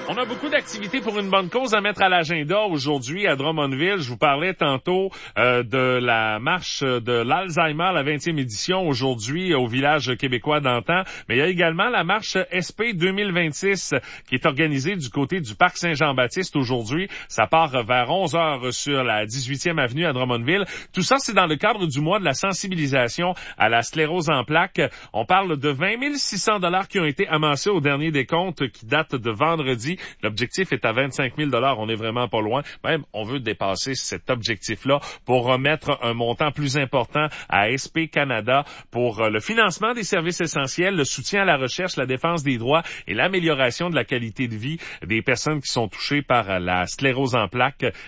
On a beaucoup d'activités pour une bonne cause à mettre à l'agenda aujourd'hui à Drummondville. Je vous parlais tantôt de la marche de l'Alzheimer, la 20e édition aujourd'hui au village québécois d'Antan. Mais il y a également la marche SP 2026 qui est organisée du côté du parc Saint-Jean-Baptiste aujourd'hui. Ça part vers 11h sur la 18e avenue à Drummondville. Tout ça, c'est dans le cadre du mois de la sensibilisation à la sclérose en plaques. On parle de 20 600 $ qui ont été amassés au dernier décompte qui date de vendredi. L'objectif est à 25 000 $. On est vraiment pas loin. Même, on veut dépasser cet objectif-là pour remettre un montant plus important à SP Canada pour le financement des services essentiels, le soutien à la recherche, la défense des droits et l'amélioration de la qualité de vie des personnes qui sont touchées par la sclérose en plaques.